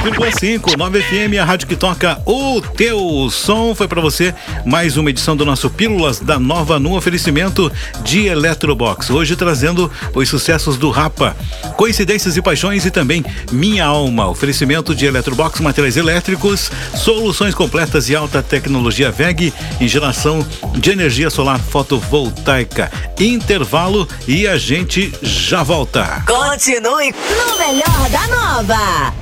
101,5, 9 FM, a rádio que toca o teu som. Foi pra você mais uma edição do nosso Pílulas da Nova no oferecimento de Eletrobox. Hoje trazendo os sucessos do Rapa, Coincidências e Paixões e também Minha Alma. Oferecimento de Eletrobox, materiais elétricos, soluções completas e alta tecnologia VEG em geração de energia solar fotovoltaica. Intervalo e a gente já volta. Continue no melhor da Nova.